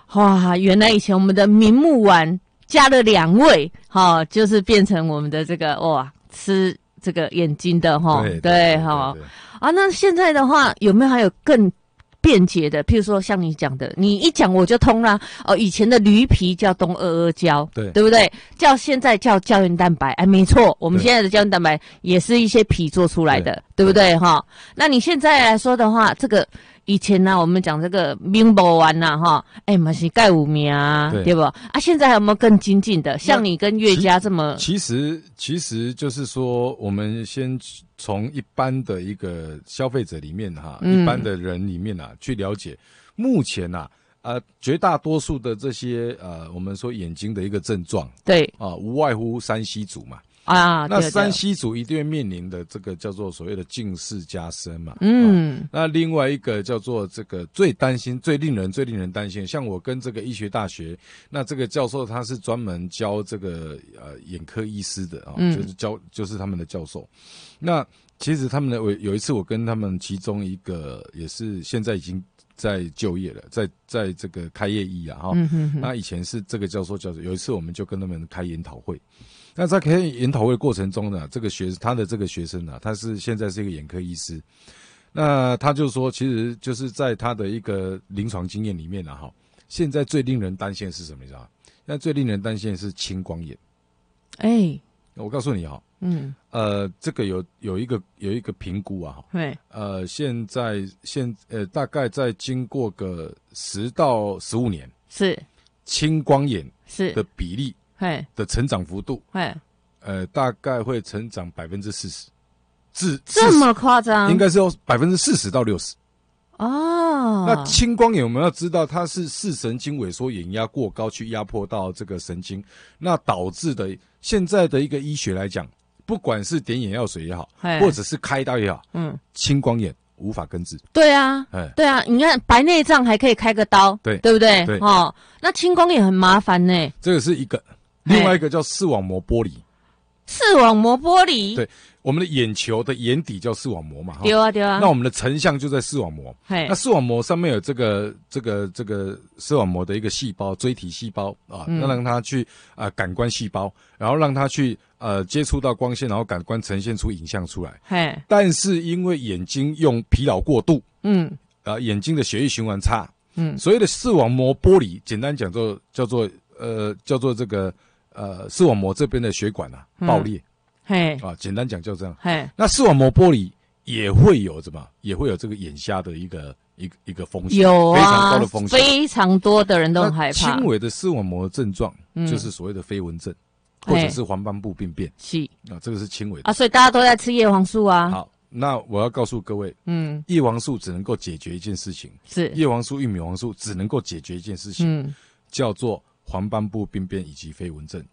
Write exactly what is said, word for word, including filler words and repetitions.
哇，原来以前我们的明目丸加了两味，哈、哦，就是变成我们的这个哇吃这个眼睛的哈，对哈啊。那现在的话，有没有还有更便捷的？譬如说像你讲的，你一讲我就通啦。哦，以前的驴皮叫东阿阿胶，对对不对？叫现在叫胶原蛋白，哎，没错，我们现在的胶原蛋白也是一些皮做出来的， 对, 对不对哈？那你现在来说的话，这个。以前呢、啊，我们讲这个明目丸呐，哈，哎，嘛是钙五名啊， 对, 对不？啊，现在还有没有更精进的？像你跟岳家这么， 其实其实就是说，我们先从一般的一个消费者里面哈、嗯，一般的人里面啊，去了解，目前啊，呃，绝大多数的这些呃，我们说眼睛的一个症状， 对啊，无外乎三 C 组嘛。 啊， 那三 C 组一定会面临的这个叫做所谓的近视加深嘛， 嗯、 啊，那另外一个叫做这个最担心、最令人、最令人担心，像我跟这个医学大学，那这个教授他是专门教这个呃眼科医师的啊，嗯、就是教就是他们的教授。那其实他们的我有一次我跟他们其中一个也是现在已经在就业了，在在这个开业医啊哈、 嗯哼哼， 那以前是这个教授教授，有一次我们就跟他们开研讨会。那在开研讨会过程中呢，这个学他的这个学生呢，他是现在是一个眼科医师，那他就说，其实就是在他的一个临床经验里面呢，哈，现在最令人担心的是什么？你知道吗？现在最令人担心的是青光眼。 哎、欸， 我告诉你哈， 嗯， 呃，这个有有一个有一个评估啊， 对， 呃，现在现呃大概在经过个十到十五年， 是青光眼是的比例。 嘿的成长幅度， 嘿， 呃，大概会成长百分之四十，至这么夸张？ 应该是有百分之四十到六十。 哦， 那青光眼我们要知道，它是视神经萎缩、眼压过高去压迫到这个神经，那导致的现在的一个医学来讲，不管是点眼药水也好，或者是开刀也好， 嗯， 青光眼无法根治。 对啊，对啊，你看白内障还可以开个刀， 对， 对不对？ 对， 哦，那青光眼很麻烦呢。 这个是一个。另外一个叫视网膜剥离， 视网膜剥离， 对，我们的眼球的眼底叫视网膜嘛， 对啊对啊。 那我们的成像就在视网膜，那视网膜上面有这个这个这个视网膜的一个细胞，锥体细胞啊，那、嗯、让它去啊、呃、感官细胞，然后让它去呃接触到光线，然后感官呈现出影像出来。 嘿， 但是因为眼睛用疲劳过度， 嗯， 啊、呃、眼睛的血液循环差， 嗯， 所谓的视网膜剥离，简单讲做叫做呃叫做这个。呃，视网膜这边的血管啊爆裂， 嘿、 嗯，啊，简单讲就这样， 嘿， 那视网膜剥离也会有什么？也会有这个眼瞎的一个一个一个风险， 有啊， 非常高的风险， 非常多的人都很害怕。 轻微的视网膜症状、嗯、就是所谓的飞蚊症，或者是黄斑部病变， 是啊，这个是轻微的啊，所以大家都在吃叶黄素啊。 好，那我要告诉各位， 嗯， 叶黄素只能够解决一件事情， 是叶黄素、玉米黄素只能够解决一件事情， 嗯， 叫做黄斑部病变以及飞蚊症。